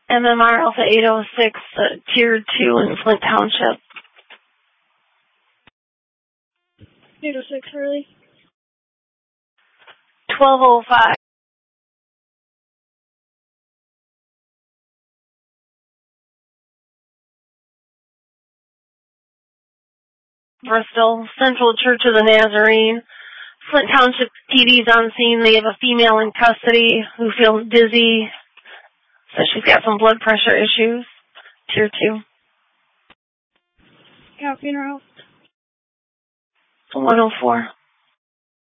MMR Alpha 806, Tier 2 in Flint Township. 806, Hurley. 1205. Bristol, Central Church of the Nazarene. Flint Township PD's on scene. They have a female in custody who feels dizzy. So she's got some blood pressure issues. Tier 2. Cal Funeral. 104.